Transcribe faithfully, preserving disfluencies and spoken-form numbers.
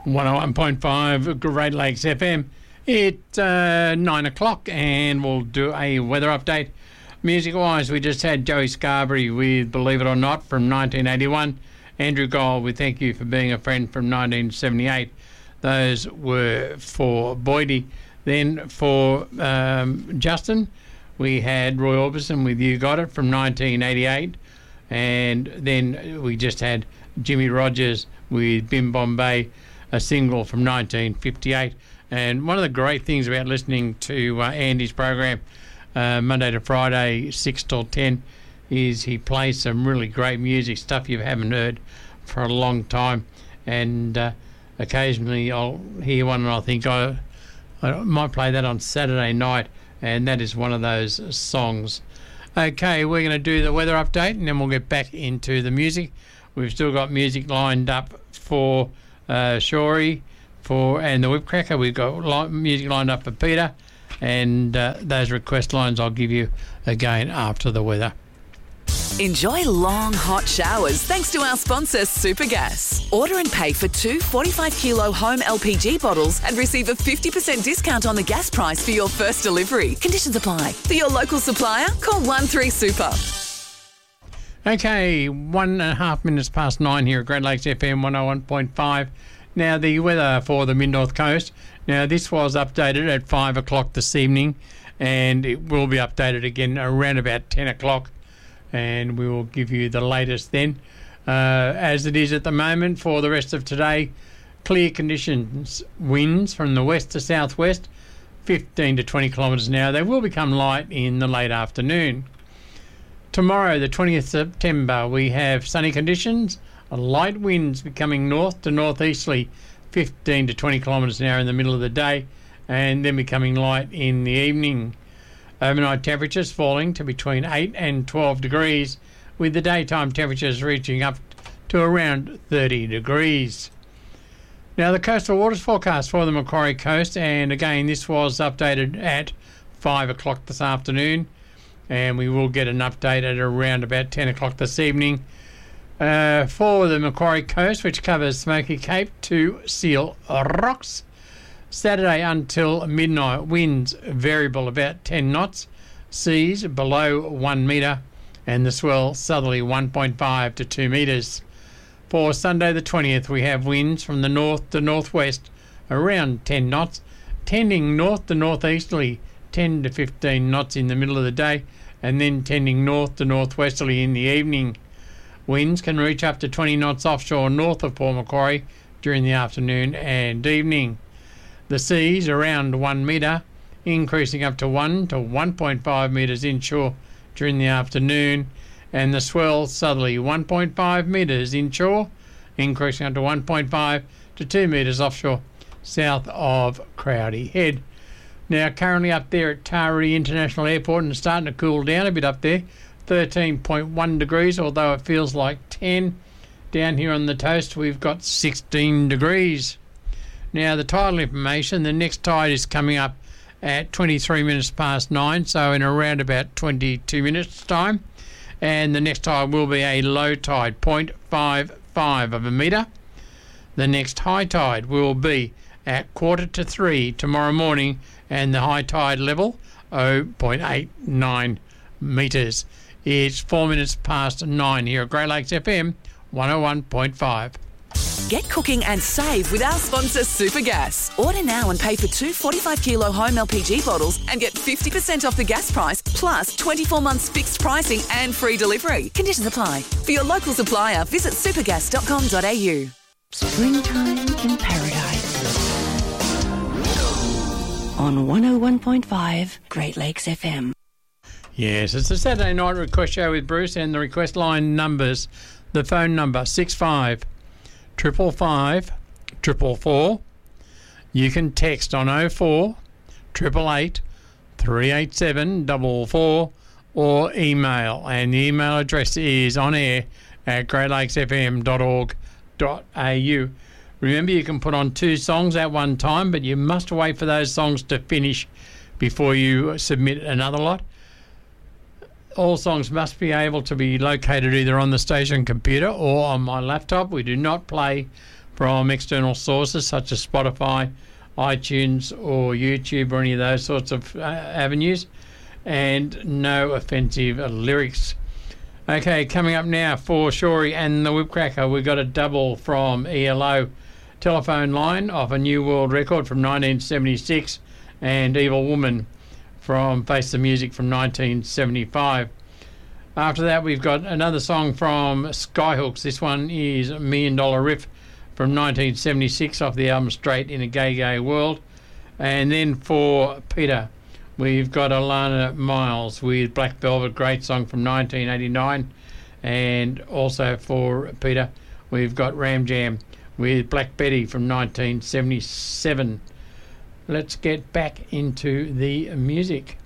one oh one point five Great Lakes F M. It's uh, nine o'clock and we'll do a weather update. Music-wise, we just had Joey Scarberry with Believe It or Not from nineteen eighty-one. Andrew Gold with Thank You for Being a Friend from nineteen seventy-eight. Those were for Boydie. Then for um, Justin, we had Roy Orbison with You Got It from nineteen eighty-eight. And then we just had Jimmy Rogers with Bim Bombay, a single from nineteen fifty-eight. And one of the great things about listening to uh, Andy's program uh, Monday to Friday, six till ten, is he plays some really great music, stuff you haven't heard for a long time. And uh, occasionally I'll hear one and I'll think, oh, I might play that on Saturday night, and that is one of those songs. Okay, we're going to do the weather update and then we'll get back into the music. We've still got music lined up for uh, Shorey for, and the Whipcracker. We've got li- music lined up for Peter, and uh, those request lines I'll give you again after the weather. Enjoy long, hot showers thanks to our sponsor, Supergas. Order and pay for two forty-five kilo home L P G bottles and receive a fifty percent discount on the gas price for your first delivery. Conditions apply. For your local supplier, call one three super. Okay, one and a half minutes past nine here at Great Lakes F M one oh one point five. Now, the weather for the Mid-North Coast. Now, this was updated at five o'clock this evening, and it will be updated again around about ten o'clock. And we will give you the latest then. Uh, as it is at the moment for the rest of today, clear conditions, winds from the west to southwest, fifteen to twenty kilometres an hour. They will become light in the late afternoon. Tomorrow, the twentieth of September, we have sunny conditions, light winds becoming north to northeasterly, fifteen to twenty kilometres an hour in the middle of the day, and then becoming light in the evening. Overnight temperatures falling to between eight and twelve degrees, with the daytime temperatures reaching up to around thirty degrees. Now, the coastal waters forecast for the Macquarie Coast, and again, this was updated at five o'clock this afternoon, and we will get an update at around about ten o'clock this evening. Uh, for the Macquarie Coast, which covers Smoky Cape to Seal Rocks, Saturday until midnight, winds variable about ten knots, seas below one metre, and the swell southerly one point five to two metres. For Sunday the twentieth, we have winds from the north to northwest around ten knots, tending north to northeasterly ten to fifteen knots in the middle of the day, and then tending north to northwesterly in the evening. Winds can reach up to twenty knots offshore north of Port Macquarie during the afternoon and evening. The seas around one metre, increasing up to one to one point five metres inshore during the afternoon, and the swell southerly one point five metres inshore, increasing up to one point five to two metres offshore south of Crowdy Head. Now, currently up there at Taree International Airport, and starting to cool down a bit up there, thirteen point one degrees, although it feels like ten. Down here on the toast, we've got sixteen degrees. Now, the tidal information, the next tide is coming up at twenty-three minutes past nine, so in around about twenty-two minutes' time. And the next tide will be a low tide, zero point five five of a metre. The next high tide will be at quarter to three tomorrow morning, and the high tide level, zero point eight nine metres. It's four minutes past nine here at Great Lakes F M one oh one point five. Get cooking and save with our sponsor, Supergas. Order now and pay for two forty-five kilo home L P G bottles and get fifty percent off the gas price, plus twenty-four months fixed pricing and free delivery. Conditions apply. For your local supplier, visit supergas dot com dot a u. Springtime in Paradise. On one oh one point five Great Lakes F M. Yes, it's a Saturday night request show with Bruce, and the request line numbers, the phone number six five triple five triple four. You can text on oh four triple eight three eight seven four four or email, and the email address is on air at great lakes f m dot org dot a u. Remember, you can put on two songs at one time, but you must wait for those songs to finish before you submit another lot. All songs must be able to be located either on the station computer or on my laptop. We do not play from external sources such as Spotify, iTunes or YouTube or any of those sorts of uh, avenues, and no offensive lyrics. Okay, coming up now for Shorey and the Whipcracker, we've got a double from E L O, Telephone Line off a New World record from nineteen seventy-six, and Evil Woman from Face the Music from nineteen seventy-five. After that, we've got another song from Skyhooks. This one is Million Dollar Riff from nineteen seventy-six off the album Straight in a Gay Gay World. And then for Peter, we've got Alana Miles with Black Velvet, great song from nineteen eighty-nine. And also for Peter, we've got Ram Jam with Black Betty from nineteen seventy-seven. Let's get back into the music.